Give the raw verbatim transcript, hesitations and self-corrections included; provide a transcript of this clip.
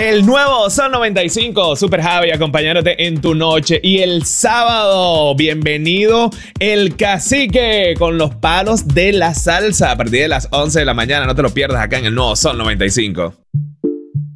El nuevo Sol noventa y cinco, Super Javi, acompañándote en tu noche. Y el sábado, bienvenido el Cacique con los palos de la salsa a partir de las once de la mañana. No te lo pierdas acá en el nuevo Sol noventa y cinco.